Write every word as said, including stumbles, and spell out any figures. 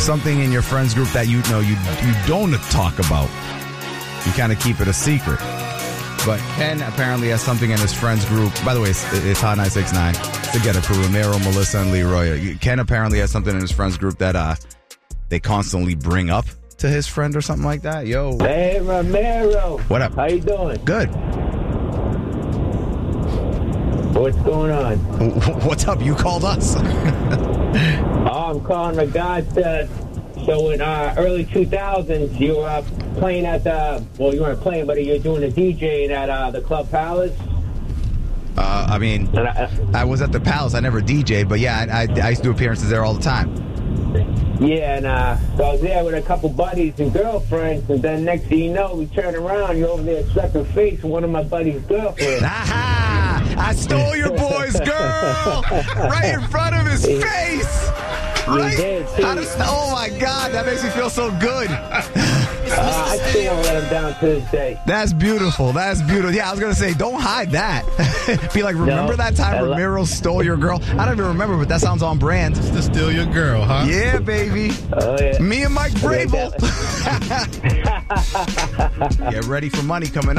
something in your friends group that you know you you don't talk about. You kind of keep it a secret. But Ken apparently has something in his friends group. By the way, it's, it's Hot nine six nine. Together for Ramiro, Melissa, and Leroy. Ken apparently has something in his friends group that uh, they constantly bring up to his friend or something like that. Yo. Hey, Ramiro. What up? How you doing? Good. What's going on? What's up? You called us. Oh, I'm calling regards to, so in uh, early two thousands, you were uh, playing at the, well, you weren't playing, but you were doing a DJing at uh, the Club Palace. Uh, I mean, I, I was at the Palace. I never D J'd, but yeah, I, I, I used to do appearances there all the time. Yeah, and uh, so I was there with a couple buddies and girlfriends, and then next thing you know, we turn around, you're over there sucking face with one of my buddies' girlfriends. Aha! I stole your boy's girl right in front of his face. Right? Did, too. Does, oh my God, that makes me feel so good. Uh, I still won't let him down to this day. That's beautiful. That's beautiful. Yeah, I was going to say, don't hide that. Be like, remember No, that time I lo- Ramiro stole your girl? I don't even remember, but that sounds on brand. Just to steal your girl, huh? Yeah, baby. Oh, yeah. Me and Mike Vrabel. Get ready for money coming up.